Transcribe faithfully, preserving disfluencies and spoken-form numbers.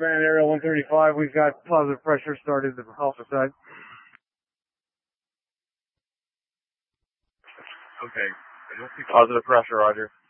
Command Area one thirty-five, we've got positive pressure started the Alpha side. Okay. Positive pressure, Roger.